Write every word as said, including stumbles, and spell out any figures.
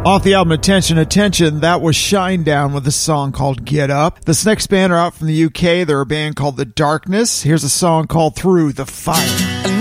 Off the album Attention, Attention, that was Shinedown with a song called Get Up. This next band are out from the U K. They're a band called The Darkness. Here's a song called Through the Fire.